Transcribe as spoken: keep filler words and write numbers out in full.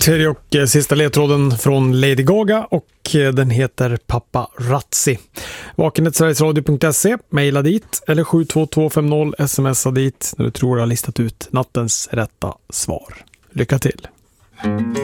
tredje och sista ledtråden från Lady Gaga och den heter Paparazzi. Vakenet sverigesradio punkt se, mejla dit eller sju två två fem noll smsa dit när du tror du har listat ut nattens rätta svar. Lycka till!